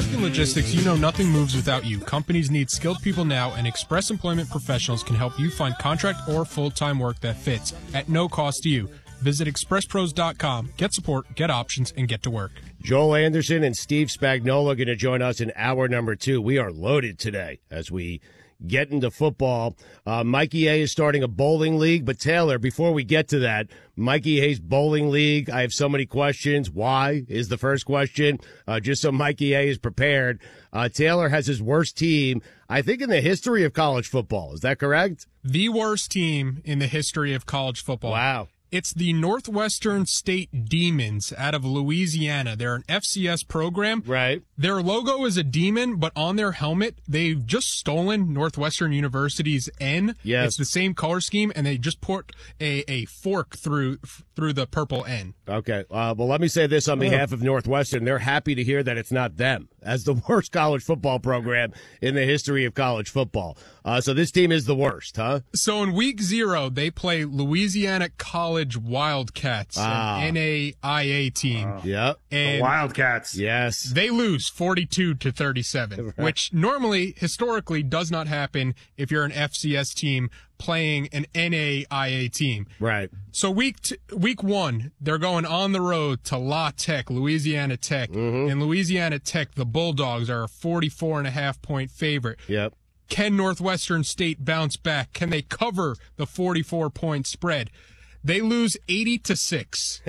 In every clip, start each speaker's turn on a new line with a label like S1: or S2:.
S1: Falcon Logistics, you know nothing moves without you. Companies need skilled people now, and Express Employment Professionals can help you find contract or full-time work that fits at no cost to you. Visit expresspros.com. Get support, get options, and get to work.
S2: Joel Anderson and Steve Spagnuolo are going to join us in hour number 2. We are loaded today as we get into football. Mikey A is starting a bowling league. But, Taylor, before we get to that, Mikey A's bowling league, I have so many questions. Why is the first question, just so Mikey A is prepared. Taylor has his worst team, I think, in the history of college football. Is that correct?
S1: The worst team in the history of college football.
S2: Wow.
S1: It's the Northwestern State Demons out of Louisiana. They're an FCS program.
S2: Right.
S1: Their logo is a demon, but on their helmet, they've just stolen Northwestern University's N.
S2: Yes.
S1: It's the same color scheme, and they just put a fork through the purple N.
S2: Okay. Well, let me say this on behalf of Northwestern. They're happy to hear that it's not them as the worst college football program in the history of college football. So this team is the worst, huh?
S1: So in week 0, they play Louisiana College Wildcats, an NAIA team.
S2: Yep.
S1: And
S3: the Wildcats.
S2: Yes.
S1: they lose 42-37, which normally, historically, does not happen if you're an FCS team playing an NAIA team.
S2: Right.
S1: So week 1, they're going on the road to La Tech, Louisiana Tech. In Louisiana Tech, the Bulldogs are a 44.5-point favorite.
S2: Yep.
S1: Can Northwestern State bounce back? Can they cover the 44-point spread? They lose 80-6.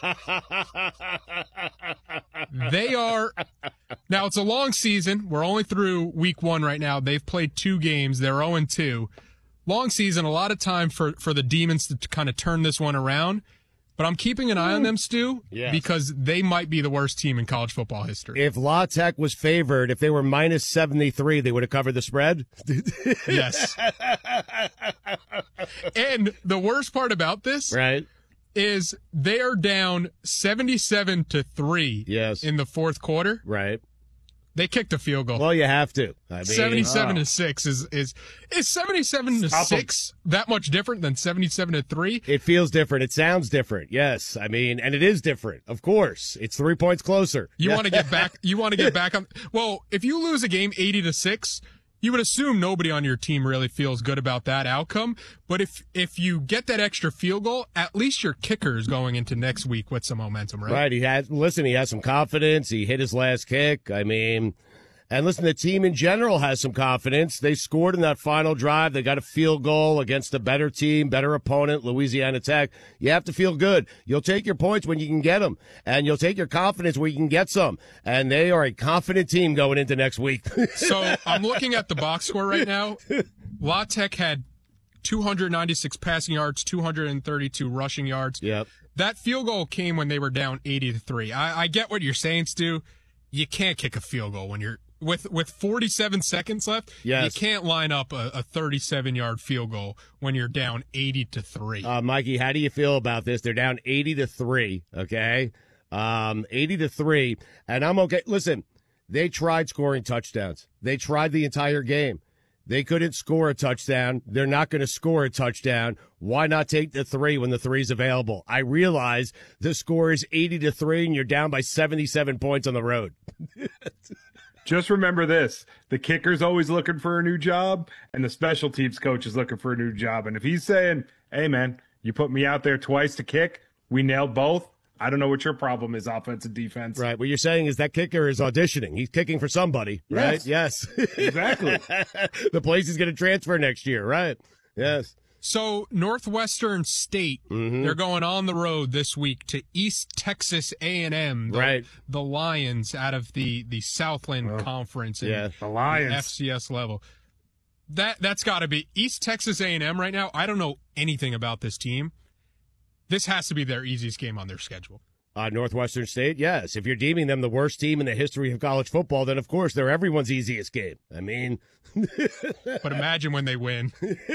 S1: They are now. It's a long season. We're only through week 1 right now. They've played 2 games. They're 0-2. Long season. A lot of time for the Demons to kind of turn this one around. But I'm keeping an eye on them, Stu, because they might be the worst team in college football history.
S2: If La Tech was favored, if they were minus 73, they would have covered the spread?
S1: Yes. And the worst part about this is they are down 77-3 in the fourth quarter.
S2: Right.
S1: They kicked a field goal.
S2: Well, you have to. I mean,
S1: 77-6 is 77-6 that much different than 77-3?
S2: It feels different. It sounds different. Yes. I mean, and it is different. Of course. It's 3 points closer.
S1: You want to get back on. Well, if you lose a game 80-6, you would assume nobody on your team really feels good about that outcome. But if you get that extra field goal, at least your kicker is going into next week with some momentum, right?
S2: Right. He has some confidence. He hit his last kick. I mean, and listen, the team in general has some confidence. They scored in that final drive. They got a field goal against a better team, better opponent, Louisiana Tech. You have to feel good. You'll take your points when you can get them, and you'll take your confidence where you can get some. And they are a confident team going into next week.
S1: So I'm looking at the box score right now. La Tech had 296 passing yards, 232 rushing yards.
S2: Yep.
S1: That field goal came when they were down 80-3. I get what you're saying, Stu. You can't kick a field goal when you're with 47 seconds left.
S2: Yes.
S1: You can't line up a 37-yard field goal when you're down 80-3.
S2: Mikey, how do you feel about this? They're down 80-3. Okay, 80-3, and I'm okay. Listen, they tried scoring touchdowns. They tried the entire game. They couldn't score a touchdown. They're not going to score a touchdown. Why not take the 3 when the 3's available? I realize the score is 80-3 and you're down by 77 points on the road.
S3: Just remember this. The kicker's always looking for a new job, and the special teams coach is looking for a new job. And if he's saying, hey, man, you put me out there twice to kick, we nailed both, I don't know what your problem is, offense and defense.
S2: Right. What you're saying is that kicker is auditioning. He's kicking for somebody, right? Yes.
S3: Exactly.
S2: The place he's going to transfer next year, right? Yes.
S1: So Northwestern State, they're going on the road this week to East Texas A&M, the Lions out of the Southland Conference,
S3: the Lions,
S1: FCS level. That's got to be East Texas A&M right now. I don't know anything about this team. This has to be their easiest game on their schedule.
S2: Northwestern State, yes. If you're deeming them the worst team in the history of college football, then of course they're everyone's easiest game. I mean,
S1: but imagine when they win.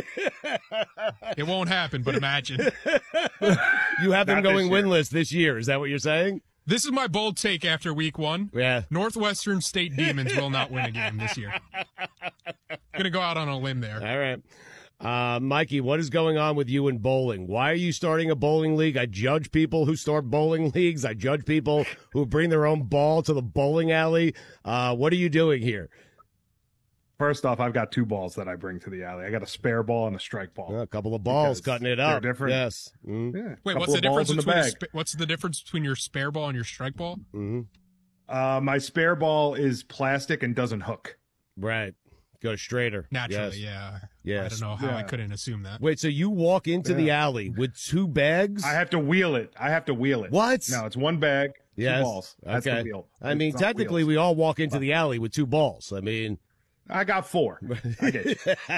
S1: It won't happen, but imagine.
S2: You have them going winless this year. Is that what you're saying?
S1: This is my bold take after week 1.
S2: Yeah.
S1: Northwestern State Demons will not win a game this year. Going to go out on a limb there.
S2: All right. Mikey, what is going on with you in bowling? Why are you starting a bowling league? I judge people who start bowling leagues. I judge people who bring their own ball to the bowling alley. What are you doing here?
S3: First off, I've got 2 balls that I bring to the alley. I got a spare ball and a strike ball.
S2: A couple of balls, cutting it up.
S3: They're different.
S2: Yes. Mm-hmm.
S3: Yeah,
S1: Wait, what's the difference between your spare ball and your strike ball?
S2: Mm-hmm.
S3: My spare ball is plastic and doesn't hook.
S2: Right. Go straighter.
S1: Naturally,
S2: yes.
S1: yeah.
S2: Yes.
S1: I don't know how I couldn't assume that.
S2: Wait, so you walk into the alley with 2 bags?
S3: I have to wheel it.
S2: What?
S3: No, it's 1 bag, 2
S2: Yes.
S3: balls. That's
S2: okay.
S3: the wheel.
S2: I mean,
S3: It's not
S2: technically,
S3: wheels.
S2: we all walk into the alley with 2 balls. I mean,
S3: I got 4. I did.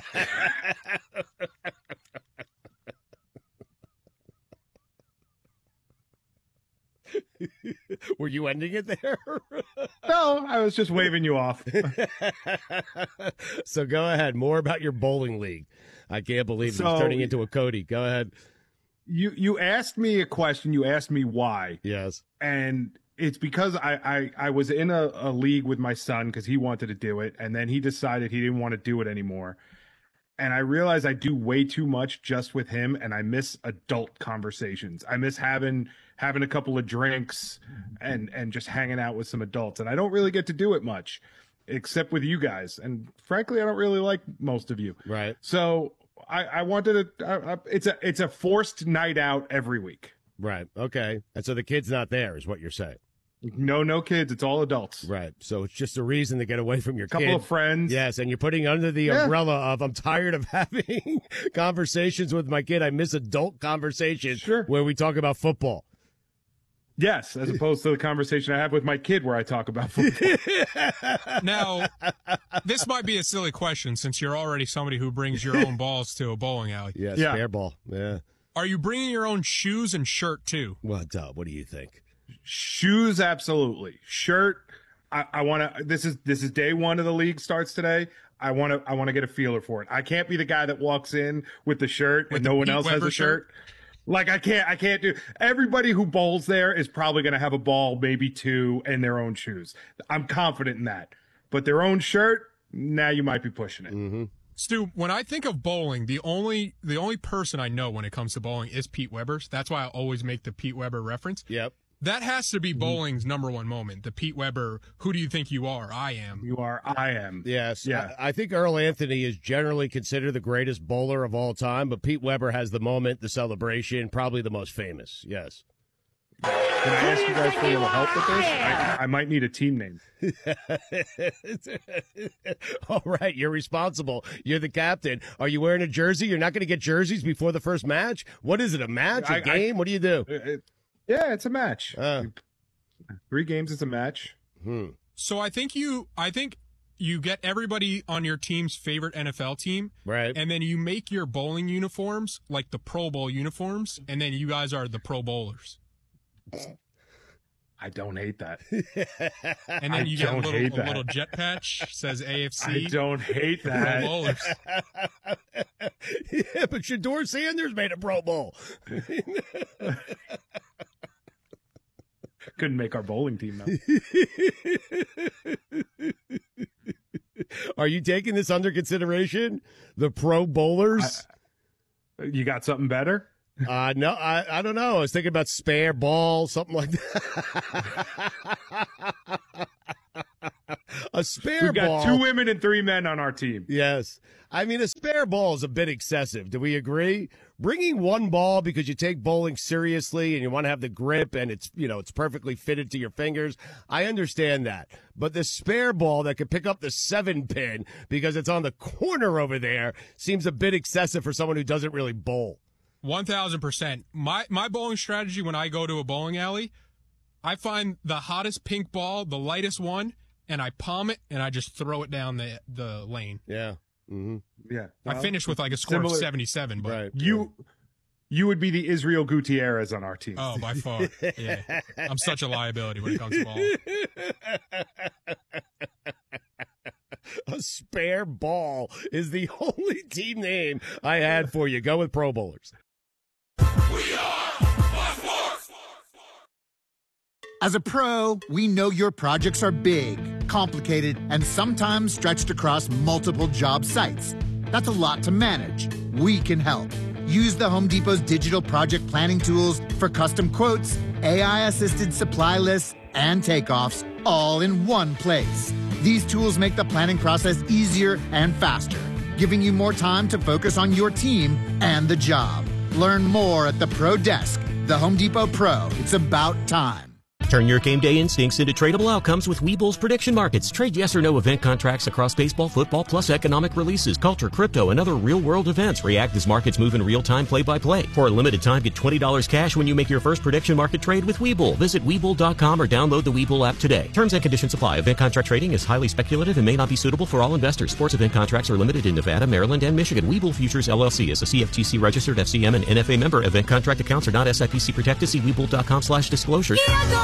S2: were you ending it there?
S3: No, I was just waving you off.
S2: So go ahead. More about your bowling league. I can't believe it's turning into a Cody. Go ahead.
S3: You asked me a question. You asked me why.
S2: Yes.
S3: And it's because I was in a league with my son because he wanted to do it. And then he decided he didn't want to do it anymore. And I realized I do way too much just with him. And I miss adult conversations. I miss having a couple of drinks and just hanging out with some adults. And I don't really get to do it much except with you guys. And frankly, I don't really like most of you.
S2: Right.
S3: So I wanted to, it's a forced night out every week.
S2: Right. Okay. And so the kid's not there is what you're saying.
S3: No kids. It's all adults.
S2: Right. So it's just a reason to get away from your
S3: Couple
S2: kid.
S3: of friends.
S2: Yes. And you're putting under the umbrella of, I'm tired of having conversations with my kid. I miss adult conversations where we talk about football.
S3: Yes, as opposed to the conversation I have with my kid where I talk about football.
S1: Now, this might be a silly question since you're already somebody who brings your own balls to a bowling alley.
S2: Yes, spare ball. Yeah.
S1: Are you bringing your own shoes and shirt too?
S2: What do you think?
S3: Shoes, absolutely. Shirt, I want to. This is day 1 of the league starts today. I want to get a feeler for it. I can't be the guy that walks in with the shirt and no one else has a shirt. Like I can't do. Everybody who bowls there is probably going to have a ball, maybe 2, and their own shoes. I'm confident in that. But their own shirt, now you might be pushing it.
S2: Mm-hmm.
S1: Stu, when I think of bowling, the only person I know when it comes to bowling is Pete Weber's. That's why I always make the Pete Weber reference.
S2: Yep.
S1: That has to be bowling's number 1 moment. The Pete Weber, who do you think you are? I am.
S3: You are, I am.
S2: Yes.
S3: Yeah.
S2: I think Earl Anthony is generally considered the greatest bowler of all time, but Pete Weber has the moment, the celebration, probably the most famous. Yes.
S3: Can I ask you guys for a little help with this? I might need a team name.
S2: All right. You're responsible. You're the captain. Are you wearing a jersey? You're not going to get jerseys before the first match? What is it, a match, a game? What do you do?
S3: Yeah, it's a match. 3 games is a match.
S1: So I think you get everybody on your team's favorite NFL team.
S2: Right.
S1: And then you make your bowling uniforms like the Pro Bowl uniforms, and then you guys are the Pro Bowlers.
S3: I don't hate that.
S1: And then you get a little jet patch, says AFC.
S3: I don't hate that.
S1: Pro Bowlers.
S2: Yeah, but Shedeur Sanders made a Pro Bowl.
S3: Couldn't make our bowling team, though.
S2: Are you taking this under consideration? The Pro Bowlers?
S3: You got something better?
S2: No, I don't know. I was thinking about spare ball, something like that. A spare ball.
S3: We've got 2 women and 3 men on our team.
S2: Yes. I mean, a spare ball is a bit excessive. Do we agree? Bringing 1 ball because you take bowling seriously and you want to have the grip and it's perfectly fitted to your fingers. I understand that. But the spare ball that could pick up the 7-pin because it's on the corner over there seems a bit excessive for someone who doesn't really bowl.
S1: 1,000%. My bowling strategy when I go to a bowling alley, I find the hottest pink ball, the lightest one, and I palm it and I just throw it down the lane.
S2: Yeah. Mm-hmm.
S3: Yeah.
S1: I finished with like a score of 77, but
S2: right.
S3: You would be the Israel Gutierrez on our team.
S1: Oh, by far. Yeah. I'm such a liability when it comes to ball.
S2: A spare ball is the only team name I had for you. Go with Pro Bowlers.
S4: We are Sports. As a pro, we know your projects are big, complicated, and sometimes stretched across multiple job sites. That's a lot to manage. We can help. Use the Home Depot's digital project planning tools for custom quotes, AI-assisted supply lists, and takeoffs, all in one place. These tools make the planning process easier and faster, giving you more time to focus on your team and the job. Learn more at the Pro Desk. The Home Depot Pro. It's about time.
S5: Turn your game day instincts into tradable outcomes with Webull's prediction markets. Trade yes or no event contracts across baseball, football, plus economic releases, culture, crypto, and other real-world events. React as markets move in real time, play-by-play. For a limited time, get $20 cash when you make your first prediction market trade with Webull. Visit Webull.com or download the Webull app today. Terms and conditions apply. Event contract trading is highly speculative and may not be suitable for all investors. Sports event contracts are limited in Nevada, Maryland, and Michigan. Webull Futures LLC is a CFTC registered FCM and NFA member. Event contract accounts are not SIPC protected. See Webull.com/disclosures.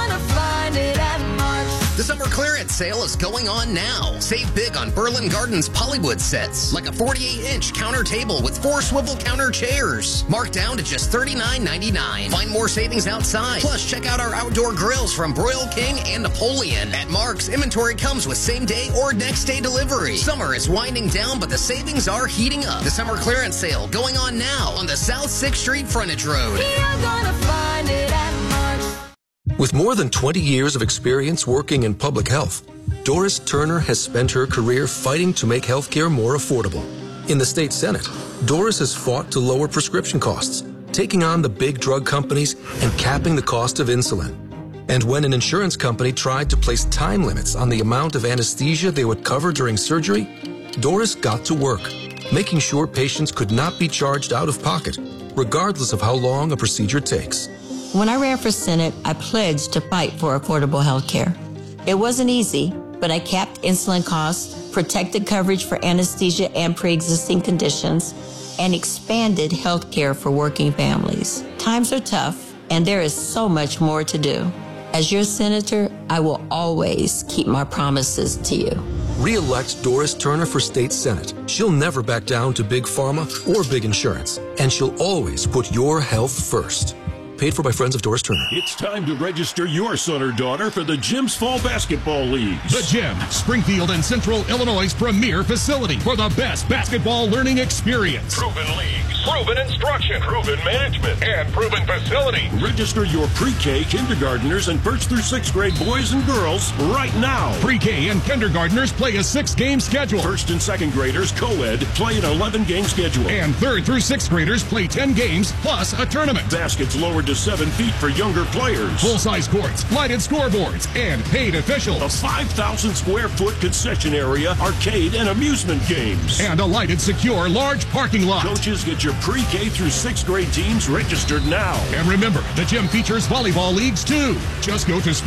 S6: Find it at Mark's.
S7: The summer clearance sale is going on now. Save big on Berlin Gardens Pollywood sets, like a 48-inch counter table with 4 swivel counter chairs. Marked down to just $39.99. Find more savings outside. Plus, check out our outdoor grills from Broil King and Napoleon. At Mark's, inventory comes with same-day or next-day delivery. Summer is winding down, but the savings are heating up. The summer clearance sale going on now on the South 6th Street Frontage Road.
S6: You're gonna find it at Mark's.
S8: With more than 20 years of experience working in public health, Doris Turner has spent her career fighting to make healthcare more affordable. In the state Senate, Doris has fought to lower prescription costs, taking on the big drug companies and capping the cost of insulin. And when an insurance company tried to place time limits on the amount of anesthesia they would cover during surgery, Doris got to work, making sure patients could not be charged out of pocket, regardless of how long a procedure takes.
S9: When I ran for Senate, I pledged to fight for affordable health care. It wasn't easy, but I capped insulin costs, protected coverage for anesthesia and pre-existing conditions, and expanded health care for working families. Times are tough, and there is so much more to do. As your senator, I will always keep my promises to you.
S8: Re-elect Doris Turner for State Senate. She'll never back down to big pharma or big insurance, and she'll always put your health first. Paid for by friends of Doris Turner.
S10: It's time to register your son or daughter for the Gym's Fall Basketball Leagues.
S11: The Gym, Springfield and Central Illinois' premier facility for the best basketball learning experience.
S10: Proven leagues, proven instruction, proven management, and proven facility. Register your pre-K kindergartners and 1st through 6th grade boys and girls right now.
S11: Pre-K and kindergartners play a 6-game schedule.
S10: 1st and 2nd graders, co-ed, play an 11-game schedule.
S11: And 3rd through 6th graders play 10 games plus a tournament.
S10: Baskets lowered to 7 feet for younger players.
S11: Full-size courts, lighted scoreboards, and paid officials.
S10: A 5,000 square foot concession area, arcade, and amusement games.
S11: And a lighted, secure, large parking lot.
S10: Coaches, get your pre-K through 6th grade teams registered now.
S11: And remember, the gym features volleyball leagues too. Just go to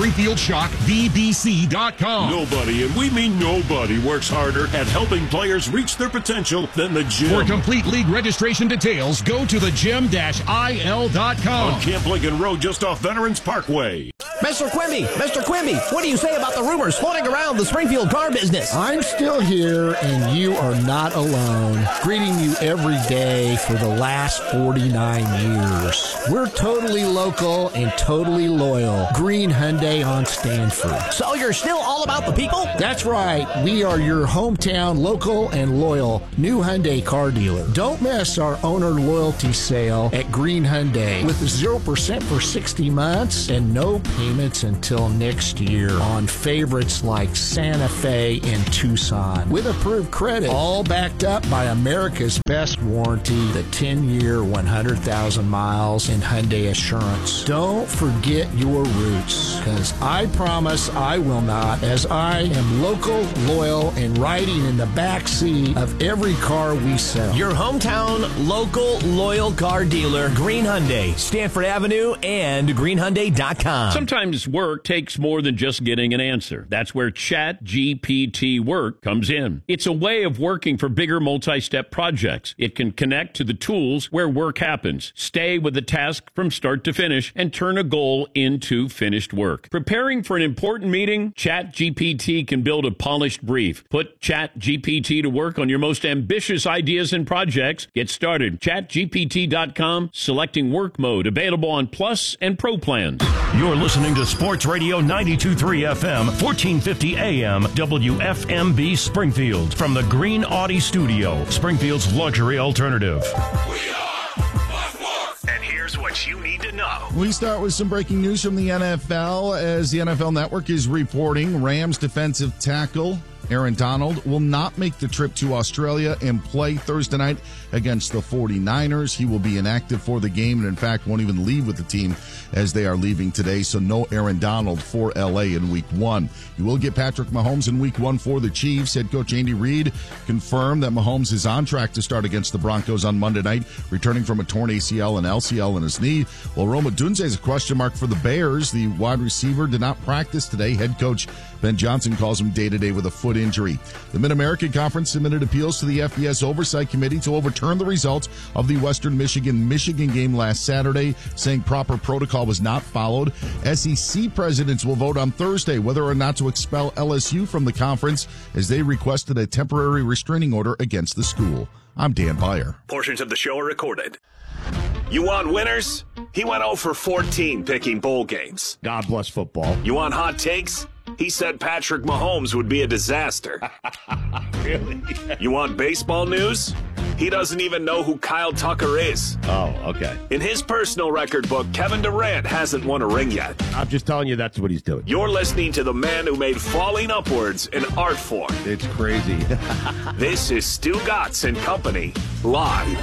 S11: SpringfieldShockVBC.com.
S10: Nobody, and we mean nobody, works harder at helping players reach their potential than the gym.
S11: For complete league registration details, go to thegym-il.com.
S10: On Camp Lincoln Road, just off Veterans Parkway.
S12: Mr. Quimby, what do you say about the rumors floating around the Springfield car business?
S13: I'm still here, and you are not alone. Greeting you every day for the last 49 years. We're totally local and totally loyal. Green Hyundai on Stanford.
S12: So you're still all about the people?
S13: That's right. We are your hometown local and loyal new Hyundai car dealer. Don't miss our owner loyalty sale at Green Hyundai with 0% for 60 months and no payments until next year on favorites like Santa Fe and Tucson with approved credit, all backed up by America's best warranty, the 10-year, 100,000 miles in Hyundai Assurance. Don't forget your roots, because I promise I will not, as I am local, loyal, and riding in the back seat of every car we sell.
S12: Your hometown, local, loyal car dealer, Green Hyundai, Stanford Avenue, and greenhyundai.com.
S14: Sometimes work takes more than just getting an answer. That's where ChatGPT Work comes in. It's a way of working for bigger multi-step projects. It can connect to the tools where work happens, stay with the task from start to finish, and turn a goal into finished work. Preparing for an important meeting? ChatGPT can build a polished brief. Put ChatGPT to work on your most ambitious ideas and projects. Get started. ChatGPT.com, selecting work mode, available on Plus and Pro plans.
S10: You're listening listening to Sports Radio 92.3 FM, 1450 AM, WFMB Springfield. From the Green Audi Studio, Springfield's luxury alternative.
S15: And here's what you need to know.
S16: We start with some breaking news from the NFL as the NFL Network is reporting Rams defensive tackle Aaron Donald will not make the trip to Australia and play Thursday night against the 49ers. He will be inactive for the game and, in fact, won't even leave with the team as they are leaving today. So no Aaron Donald for L.A. in Week 1. You will get Patrick Mahomes in Week 1 for the Chiefs. Head coach Andy Reid confirmed that Mahomes is on track to start against the Broncos on Monday night, returning from a torn ACL and LCL in his knee. While Rome Odunze is a question mark for the Bears, the wide receiver did not practice today. Head coach Ben Johnson calls him day-to-day with a foot injury. The Mid-American Conference submitted appeals to the FBS Oversight Committee to overturn the results of the Western Michigan game last Saturday, saying proper protocol was not followed. SEC presidents will vote on Thursday whether or not to expel LSU from the conference as they requested a temporary restraining order against the school. I'm Dan Beyer.
S15: Portions of the show are recorded. You want winners? He went 0 for 14 picking bowl games.
S2: God bless football.
S15: You want hot takes? He said Patrick Mahomes would be a disaster.
S2: Really?
S15: You want baseball news? He doesn't even know who Kyle Tucker is.
S2: Oh, okay.
S15: In his personal record book, Kevin Durant hasn't won a ring yet.
S2: I'm just telling you that's what he's doing.
S15: You're listening to the man who made falling upwards an art form.
S2: It's crazy.
S15: This is Stu Gatz and Company, live.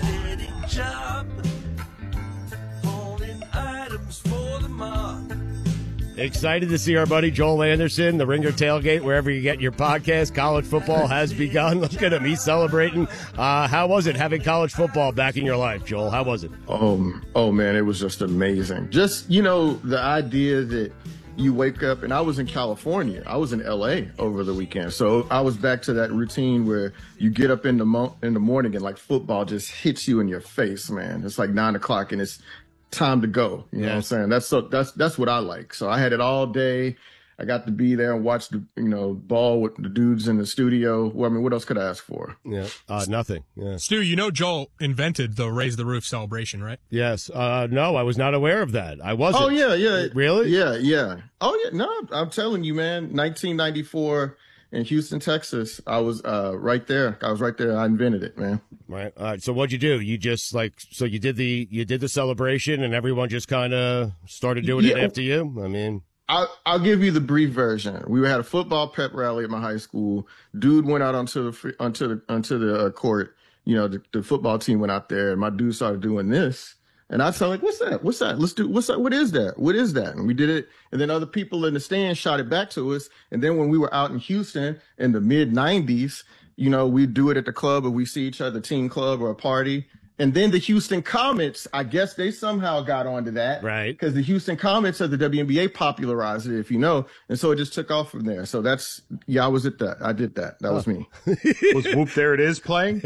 S2: Excited to see our buddy Joel Anderson, the Ringer Tailgate, wherever you get your podcast. College football has begun. Look at him. He's celebrating. How was it having college football back in your life, Joel? How was it?
S17: Oh, man, it was just amazing. Just, the idea that you wake up, and I was in California. I was in L.A. over the weekend. So I was back to that routine where you get up in the morning and, like, football just hits you in your face, man. It's like 9 o'clock, and it's time to go. You know what I'm saying? That's what I like. So I had it all day. I got to be there and watch the, ball with the dudes in the studio. Well, I mean, what else could I ask for?
S2: Yeah. Nothing. Yeah.
S1: Stu, Joel invented the Raise the Roof celebration, right?
S2: Yes. No, I was not aware of that. I wasn't.
S17: Oh, yeah.
S2: Really?
S17: Yeah. Oh, yeah. No, I'm telling you, man, 1994 in Houston, Texas, I was right there. I invented it, man.
S2: Right. All right. So what'd you do? You just you did the celebration and everyone just kind of started doing it after you? I mean,
S17: I'll give you the brief version. We had a football pep rally at my high school. Dude went out onto the court. The football team went out there, and my dude started doing this. And I said, like, what's that? Let's do, what's that? What is that? And we did it. And then other people in the stand shot it back to us. And then when we were out in Houston in the mid 90s, we'd do it at the club, or we see each other, team club or a party. And then the Houston Comets, I guess they somehow got onto that.
S2: Right.
S17: Because the Houston Comets of the WNBA popularized it, if you know. And so it just took off from there. So I was at that. I did that. That was me.
S3: Was Whoop There It Is playing?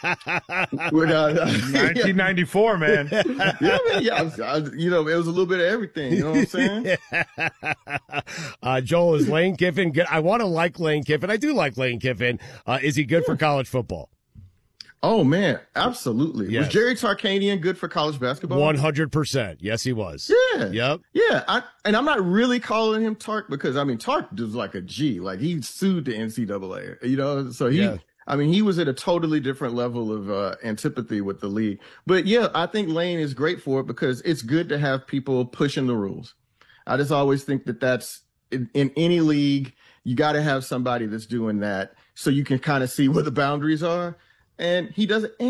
S3: 1994, man.
S17: Yeah, man. Yeah. It was a little bit of everything. You know what I'm saying?
S2: Joel, is Lane Kiffin good? I want to like Lane Kiffin. I do like Lane Kiffin. Is he good for college football?
S17: Oh, man, absolutely.
S2: Yes.
S17: Was Jerry Tarkanian good for college basketball?
S2: 100%. Yes, he was.
S17: Yeah.
S2: Yep.
S17: Yeah. I'm not really calling him Tark because, Tark was like a G. Like, he sued the NCAA, so he was at a totally different level of antipathy with the league. But, yeah, I think Lane is great for it because it's good to have people pushing the rules. I just always think that's in any league, you got to have somebody that's doing that so you can kind of see where the boundaries are. And he does it.